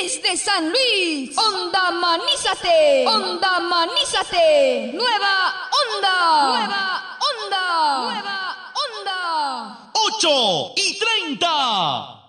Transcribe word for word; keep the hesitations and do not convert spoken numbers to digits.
desde San Luis. Onda Manízate, Onda Manízate, nueva onda, nueva onda, nueva onda. ocho y treinta.